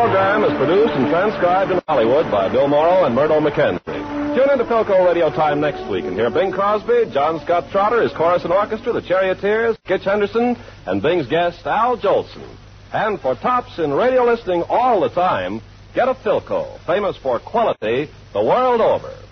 program is produced and transcribed in Hollywood by Bill Morrow and Murdo McKenzie. Tune into Philco Radio Time next week and hear Bing Crosby, John Scott Trotter, his chorus and orchestra, the Charioteers, Kitch Henderson, and Bing's guest, Al Jolson. And for tops in radio listening all the time, get a Philco, famous for quality the world over.